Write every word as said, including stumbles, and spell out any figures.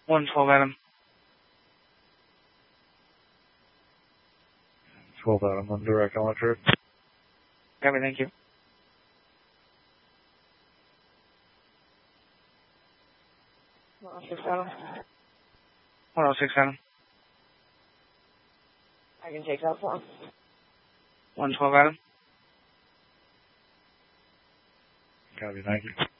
one twelve Adam. twelve Adam on direct on trip. Copy, thank you. one oh six Adam. one oh six Adam. I can take that for him. one twelve Adam. Copy, thank you.